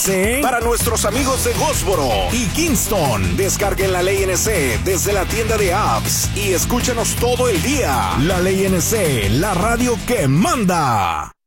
Sí. Para nuestros amigos de Goldsboro y Kingston, descarguen La Ley NC desde la tienda de apps y escúchanos todo el día. La Ley NC, la radio que manda.